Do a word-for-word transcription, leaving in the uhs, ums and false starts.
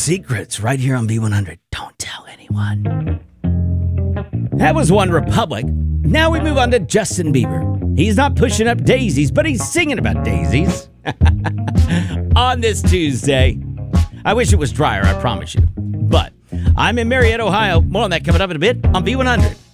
secrets right here on B one hundred. Don't tell anyone. That was One Republic. Now we move on to Justin Bieber. He's not pushing up daisies, but he's singing about daisies. On this Tuesday. I wish it was drier, I promise you. But I'm in Marietta, Ohio. More on that coming up in a bit on B one hundred.